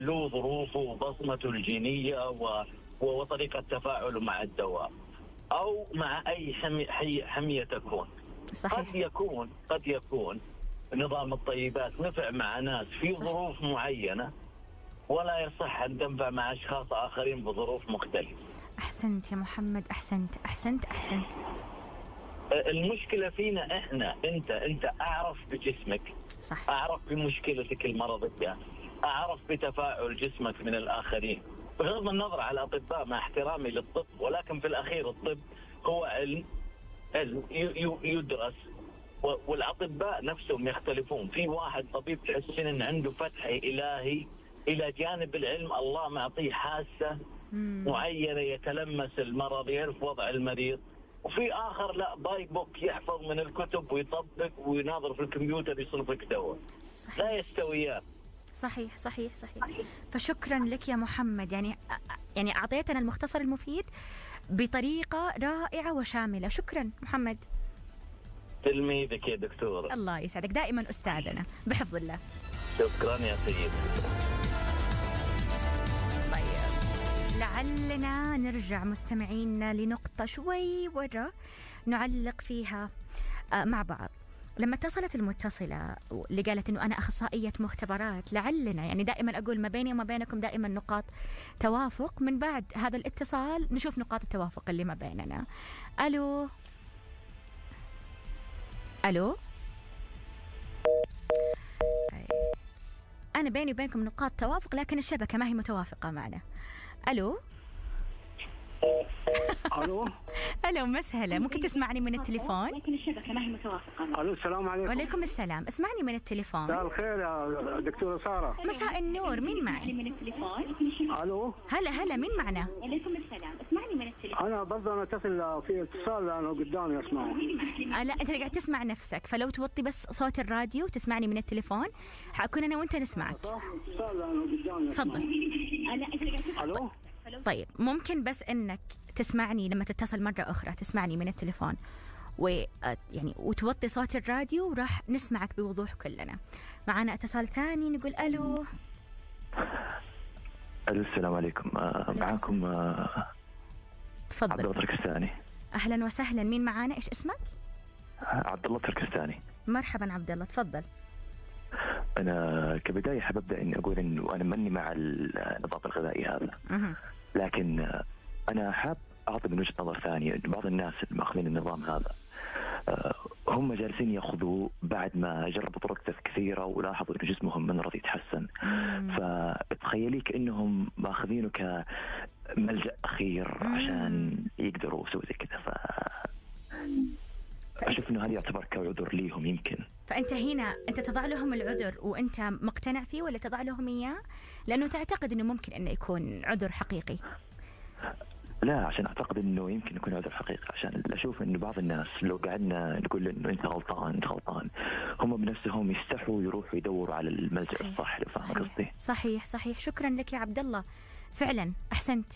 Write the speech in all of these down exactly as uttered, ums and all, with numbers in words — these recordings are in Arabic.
له ظروفه وبصمته الجينية و... وطريقة تفاعله مع الدواء أو مع أي حمية, حمية تكون. صحيح. قد يكون قد يكون نظام الطيبات نفع مع ناس في صح. ظروف معينة، ولا يصح أن تنفع مع أشخاص آخرين بظروف مختلفة. أحسنت يا محمد، أحسنت أحسنت أحسنت. المشكلة فينا إحنا، أنت أنت أعرف بجسمك، صح. أعرف بمشكلتك المرضية، أعرف بتفاعل جسمك من الآخرين، بغض النظر على الأطباء مع احترامي للطب، ولكن في الأخير الطب هو علم علم يدرس، والأطباء نفسهم يختلفون. في واحد طبيب تحسين أن عنده فتح إلهي إلى جانب العلم، الله معطيه حاسة معينة يتلمس المرض، يعرف وضع المريض. وفي آخر لا، باي بوك يحفظ من الكتب ويطبق ويناظر في الكمبيوتر يصرفك دواء. لا يستويان. صحيح صحيح صحيح. فشكرا لك يا محمد، يعني يعني أعطيتنا المختصر المفيد بطريقة رائعة وشاملة. شكرا محمد. تلميذك يا دكتور. الله يسعدك، دائما أستاذنا بحفظ الله. شكرا يا سيدي. لعلنا نرجع مستمعينا لنقطة شوي ورا نعلق فيها مع بعض. لما اتصلت المتصلة اللي قالت إنه أنا أخصائية مختبرات، لعلنا يعني دائما أقول ما بيني وما بينكم دائما نقاط توافق، من بعد هذا الاتصال نشوف نقاط التوافق اللي ما بيننا. ألو ألو أنا بيني وبينكم نقاط توافق، لكن الشبكة ما هي متوافقة معنا. ألو الو الو مسهله، ممكن تسمعني من التليفون؟ لكن الشبكه ما هي متوافقه. الو السلام عليكم. وعليكم السلام، اسمعني من التليفون. مساء الخير يا دكتوره ساره. مساء النور، مين معي؟ من التليفون. الو هلا هلا، مين معنا؟ وعليكم السلام، اسمعني من التليفون. انا برضه انا اتصل في اتصال انا قدامي اسمعه. لا انت قاعد تسمع نفسك، فلو توطي بس صوت الراديو وتسمعني من التليفون حكون انا وانت نسمعك. صح، اتصال انا قدامي. تفضل. الو طيب ممكن بس انك تسمعني لما تتصل مرة أخرى، تسمعني من التليفون و يعني وتوطي صوت الراديو وراح نسمعك بوضوح كلنا. معنا اتصال ثاني، نقول ألو. ألو السلام عليكم. آه معاكم آه تفضل. عبد الله تركستاني. أهلا وسهلا، مين معانا؟ إيش اسمك؟ عبد الله تركستاني. مرحبا عبد الله، تفضل. أنا كبداية حاب أبدأ إني أقول إنه أنا ماني مع النظام الغذائي هذا، لكن أنا حاب أعطي من وجهة نظر ثانية. بعض الناس اللي ماخذين النظام هذا هم جالسين يأخذوا بعد ما جربوا طرق كثيرة ولاحظوا إنه جسمهم من رضي يتحسن، فتخيلي كأنهم ماخذينه كملجأ أخير عشان يقدروا يسوي زي كذا. ف أشوف إنه هذا يعتبر كعذر ليهم يمكن. فأنت هنا أنت تضع لهم العذر وأنت مقتنع فيه، ولا تضع لهم إياه لأنه تعتقد إنه ممكن إنه يكون عذر حقيقي؟ لا، عشان أعتقد إنه يمكن يكون عذر حقيقي، عشان أشوف إنه بعض الناس لو قعدنا نقول إنه أنت غلطان أنت غلطان، هم بنفسهم يستحوا يروحوا يدوروا على الملجأ الصح. لو فاهم قصدي؟ صحيح صحيح. شكرا لك يا عبد الله، فعلا أحسنت.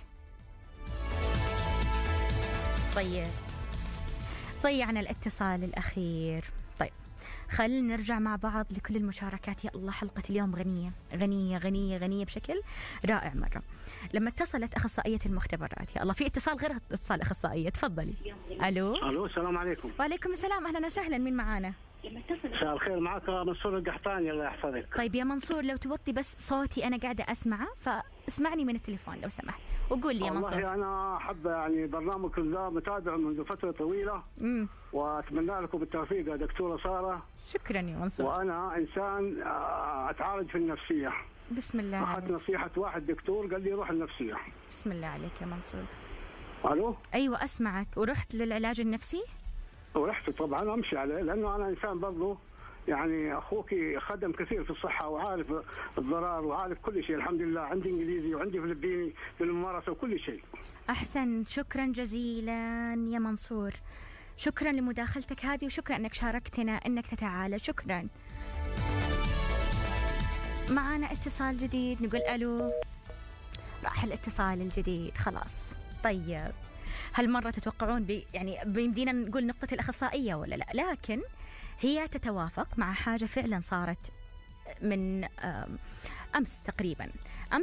طيب ضيعنا الاتصال الأخير. طيب خلينا نرجع مع بعض لكل المشاركات. يا الله حلقة اليوم غنية غنية غنية غنية بشكل رائع مرة. لما اتصلت أخصائية المختبرات، يا الله في اتصال غير اتصال أخصائية، تفضلي. ألو ألو السلام عليكم. وعليكم السلام، أهلا وسهلا، مين معانا؟ مساء الخير، معك منصور القحطاني الله يحفظك. طيب يا منصور لو توطي بس صوتي أنا قاعدة أسمعه، فاسمعني من التليفون لو سمحت وقول لي يا منصور. والله أنا أحب يعني برنامجكم ذا متابع منذ فترة طويلة، امم وأتمنى لكم بالتوفيق يا دكتورة سارة. شكرا يا منصور. وأنا إنسان أتعالج في النفسية. بسم الله عليك. أخذت نصيحة واحد دكتور قال لي روح النفسية. بسم الله عليك يا منصور. ألو أيوة أسمعك. ورحت للعلاج النفسي؟ ورحت طبعا أمشي عليه، لأنه أنا إنسان برضو يعني أخوك خدم كثير في الصحة وعارف الضرر وعارف كل شيء. الحمد لله عندي إنجليزي وعندي فلبيني بالممارسة وكل شيء. أحسن، شكرا جزيلا يا منصور، شكرا لمداخلتك هذه، وشكرا أنك شاركتنا أنك تتعالج. شكرا. معنا اتصال جديد، نقول ألو. راح الاتصال الجديد خلاص. طيب هالمرة تتوقعون بي يعني بيمدينا نقول نقطة الأخصائية ولا لا؟ لكن هي تتوافق مع حاجة فعلا صارت من أمس تقريبا. أمس